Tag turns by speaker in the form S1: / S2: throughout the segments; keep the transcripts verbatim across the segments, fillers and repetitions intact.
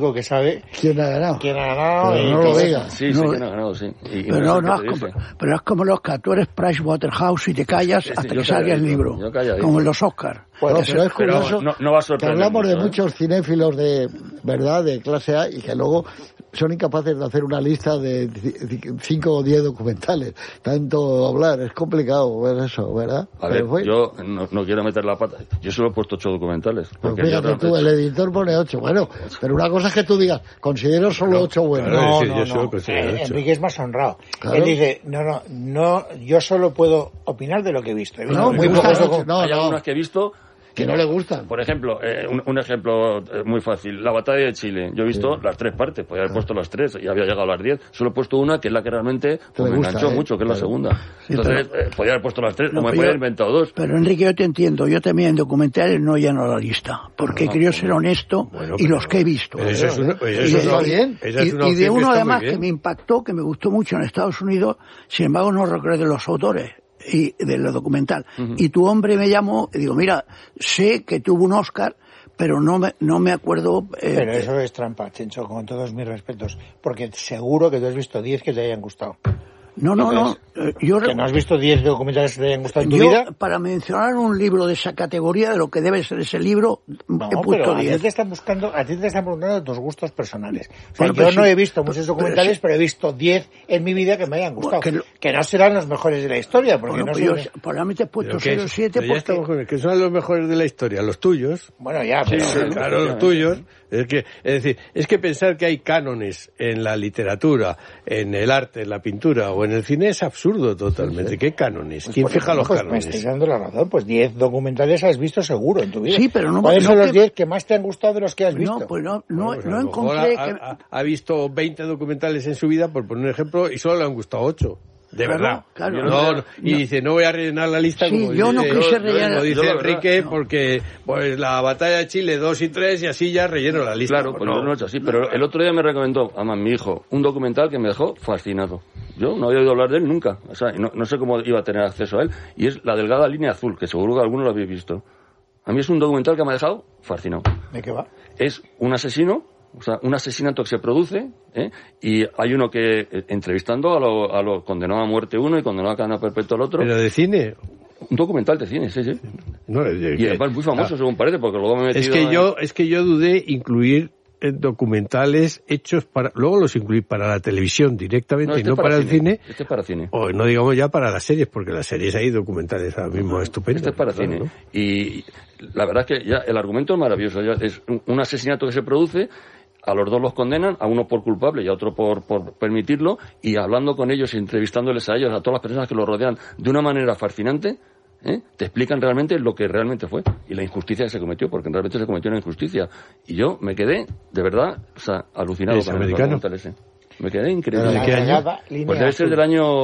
S1: que sabe
S2: quién ha ganado.
S1: ¿Quién ha ganado?
S2: Pero no lo digas.
S3: Sí, sí, quién ha ganado, sí. Y,
S4: pero, no, no es como, pero es como los que tú eres Pricewaterhouse y te callas sí, sí, hasta que salga el libro. Como en los Oscars.
S2: Bueno, no, pero es curioso
S3: pero no, no va a
S2: que hablamos
S3: mucho,
S2: de
S3: ¿eh?
S2: muchos cinéfilos de verdad, de clase A, y que luego son incapaces de hacer una lista de cinco o diez documentales. Tanto hablar, es complicado ver eso, ¿verdad?
S3: A ver, fue... yo no, no quiero meter la pata. Yo solo he puesto ocho documentales.
S2: Pero fíjate tú, el editor pone ocho. Bueno, pero una cosa es que tú digas, considero solo no, ocho buenos.
S1: No, no, no, no. no. Eh, Enrique es más honrado. Claro. Él dice, no, no, no, yo solo puedo opinar de lo que he visto. He visto
S2: no,
S1: muy
S2: pocos
S1: documentales.
S3: No, hay no. algunos que he visto
S2: que no le gustan.
S3: Por ejemplo, eh, un, un ejemplo eh, muy fácil, la batalla de Chile. Yo he visto sí. las tres partes, podía haber puesto las tres y había llegado a las diez. Solo he puesto una que es la que realmente pues, me gusta, enganchó eh, mucho, que es la segunda. Sí, Entonces, pero, eh, podía haber puesto las tres, no, o me podía haber inventado dos.
S4: Pero Enrique, yo te entiendo. Yo también en documentales no lleno la lista, porque no, quiero ser honesto bueno, y los que he visto.
S2: Eso es una, pues eso y,
S4: está bien. Y, y de uno además que me impactó, que me gustó mucho en Estados Unidos, sin embargo no recuerdo los autores. Y de lo documental. Uh-huh. Y tu hombre me llamó y digo, mira, sé que tuvo un Oscar, pero no me, no me acuerdo...
S1: Eh, pero eso es trampa, Chencho, con todos mis respetos, porque seguro que tú has visto diez que te hayan gustado.
S4: No, no, no.
S1: Yo ¿Que no has visto diez documentales que te hayan gustado en tu
S4: yo,
S1: vida?
S4: Para mencionar un libro de esa categoría, de lo que debe ser ese libro,
S1: no,
S4: he puesto diez.
S1: A ti te están buscando, a ti te están preguntando tus gustos personales. O sea, bueno, yo no sí, he visto muchos documentales, pero, pero he visto diez en mi vida que me hayan gustado. Bueno, que, que no serán los mejores de la historia, porque
S4: bueno,
S1: no
S4: yo,
S1: son...
S4: Probablemente he puesto cero coma siete porque...
S5: Estamos con el, que son los mejores de la historia, los tuyos.
S1: Bueno, ya, pero...
S5: Sí, claro, claro, los tuyos. Es que, es decir, es que pensar que hay cánones en la literatura, en el arte, en la pintura o en el cine es absurdo totalmente. Sí, sí. ¿Qué cánones? Pues ¿Quién fija ejemplo, los
S1: pues
S5: cánones?
S1: Me estáis dando la razón. Pues diez documentales has visto seguro en tu vida.
S4: Sí, pero no...
S1: ¿Cuáles
S4: no
S1: son
S4: que...
S1: los diez que más te han gustado de los que has visto?
S4: No, pues no, no,
S5: bueno, pues
S4: no encontré...
S5: Ha,
S4: que...
S5: ha, ha visto veinte documentales en su vida, por poner un ejemplo, y solo le han gustado ocho. De claro, verdad.
S4: Claro,
S5: no, no, y no. dice, no voy a rellenar la lista
S4: sí,
S5: como
S4: yo
S5: dice,
S4: no quise rellenar.
S5: Como dice
S3: yo,
S5: Enrique,
S3: no.
S5: porque pues la batalla de Chile dos y tres y así ya relleno la lista.
S3: Claro, pues no, no, así, pero el otro día me recomendó, además mi hijo, un documental que me dejó fascinado. Yo no había oído hablar de él nunca, o sea, no, no sé cómo iba a tener acceso a él, y es La delgada línea azul, que seguro que algunos lo habéis visto. A mí es un documental que me ha dejado fascinado.
S1: ¿De qué va?
S3: Es un asesino, o sea, un asesinato que se produce, ¿eh? Y hay uno que, eh, entrevistando a los a lo condenado a muerte uno y condenado a cadena perpetua al otro.
S5: ¿Pero de cine?
S3: Un documental de cine, sí, sí.
S5: No, es
S3: y además muy famoso, ah, según parece, porque luego me he metido...
S5: Es que, yo, es que yo dudé incluir documentales hechos para... Luego los incluí para la televisión directamente no, este y no para, para el cine.
S3: Este es para cine.
S5: O no digamos ya para las series, porque las series hay documentales ahora mismo no, estupendos.
S3: Este es para claro, cine. ¿No? Y la verdad es que ya el argumento es maravilloso. Ya es un, un asesinato que se produce... A los dos los condenan, a uno por culpable y a otro por, por permitirlo, y hablando con ellos y entrevistándoles a ellos, a todas las personas que los rodean, de una manera fascinante, ¿eh? Te explican realmente lo que realmente fue y la injusticia que se cometió, porque realmente se cometió una injusticia. Y yo me quedé, de verdad, o sea, alucinado
S5: ¿Es
S3: con
S5: americano?
S3: el ese. Me quedé increíble.
S5: ¿De qué año?
S3: Pues debe ser del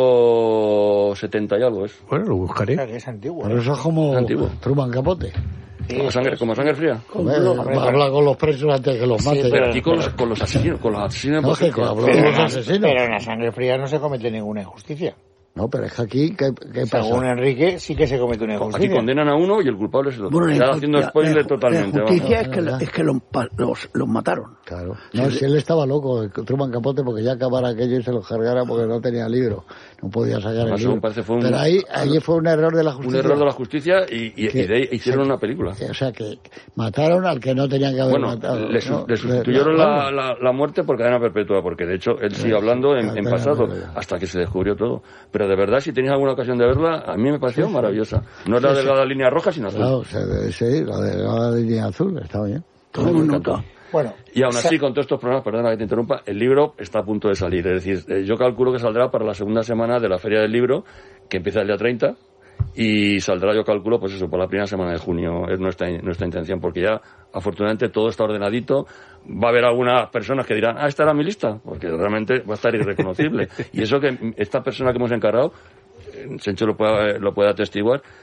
S3: año setenta y algo, es.
S5: Bueno, lo buscaré.
S1: O sea, que es antiguo.
S2: Pero eso es como
S3: es antiguo.
S2: Truman Capote.
S3: Sí, como, sangre, como sangre fría.
S2: Hombre, habla con los presos antes que los maten.
S3: Sí, pero aquí con los, con los asesinos, con los asesinos.
S2: No, que con los asesinos.
S1: Pero en la sangre fría no se comete ninguna injusticia.
S2: No, pero es que aquí, ¿qué, qué pasa?
S1: Según Enrique, sí que se comete una injusticia.
S3: Aquí condenan a uno y el culpable es el otro.
S4: Bueno,
S3: Está haciendo spoiler
S4: la,
S3: totalmente.
S4: La justicia
S3: vamos.
S4: es que, la, es que los, los, los mataron.
S2: Claro. No, sí, si él estaba loco, Truman Capote, porque ya acabara aquello y se lo cargara porque no tenía libro. No podía sacar el libro.
S3: Fue un,
S2: pero ahí, ahí fue un error de la justicia.
S3: Un error de la justicia y, y,
S2: que,
S3: y de ahí hicieron
S2: o sea,
S3: una película.
S2: O sea, que mataron al que no tenían que haber
S3: bueno,
S2: matado.
S3: Le,
S2: ¿no?
S3: le sustituyeron
S2: le,
S3: la, la, la muerte por cadena perpetua, porque de hecho él sigue hablando en, en pasado, hasta que se descubrió todo. Pero de verdad, si tenéis alguna ocasión de verla, a mí me pareció sí, maravillosa. No es la sí, delgada sí. línea roja, sino azul.
S2: Claro, sí, la delgada línea azul, está bien.
S4: Todo me encantó.
S1: Bueno,
S3: y aún así, con todos estos problemas, perdona que te interrumpa, el libro está a punto de salir. Es decir, yo calculo que saldrá para la segunda semana de la Feria del Libro, que empieza el día treinta, y saldrá, yo calculo, pues eso, por la primera semana de junio. Es nuestra, nuestra intención, porque ya, afortunadamente, todo está ordenadito. Va a haber algunas personas que dirán, ah, esta era mi lista, porque realmente va a estar irreconocible. Y eso que esta persona que hemos encargado, Sencho lo puede, lo puede atestiguar,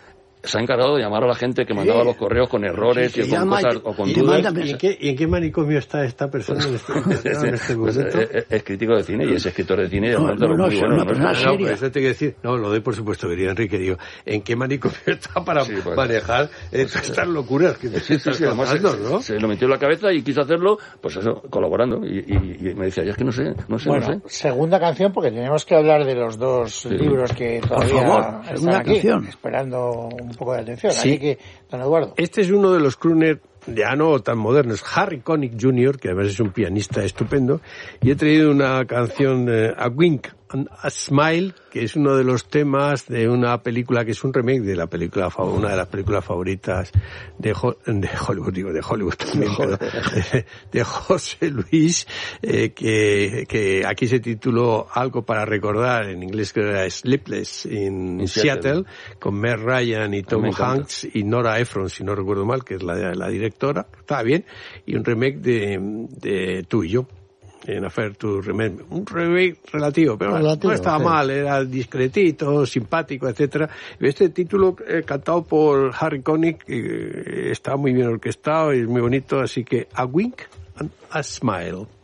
S3: se ha encargado de llamar a la gente que mandaba sí. los correos con errores sí, y con cosas o con dudas.
S5: ¿Y en, qué, ¿Y en qué manicomio está esta persona en este, en este
S3: pues,
S5: momento?
S3: Es, es crítico de cine y es escritor de cine y
S4: no, no, no,
S3: muy bueno.
S4: No, no, no,
S5: no, pues eso te quiero decir, no, lo de por supuesto, querido Enrique, digo, ¿en qué manicomio está para sí, pues, manejar pues, todas estas locuras que te
S3: sí, sí, sí, además
S5: pasando, ¿no?
S3: Se lo metió en la cabeza y quiso hacerlo, pues eso, colaborando. Y, y, y me decía, ya es que no sé, no sé,
S1: bueno,
S3: no sé.
S1: Segunda canción, porque tenemos que hablar de los dos sí. libros que todavía
S4: por favor,
S1: están aquí,
S4: canción.
S1: esperando un poco de atención.
S5: Sí.
S1: Así que, don Eduardo.
S5: Este es uno de los crooners ya no tan modernos, Harry Connick junior, que además es un pianista estupendo, y he traído una canción, eh, A Wink and a Smile, que es uno de los temas de una película que es un remake de la película, una de las películas favoritas de, Ho- de Hollywood, digo, de Hollywood también, pero de, de José Luis, eh, que, que aquí se tituló Algo para recordar, en inglés que era Sleepless in, in Seattle, Seattle, con Meg Ryan y Tom Hanks y Nora Ephron, si no recuerdo mal, que es la, la directora, estaba bien, y un remake de, de Tú y Yo. En Affair to Remember, un remake relativo, pero relativo, no estaba sí. mal, era discretito, simpático, etcétera. Este título eh, cantado por Harry Connick eh, está muy bien orquestado y es muy bonito, así que A Wink and a Smile.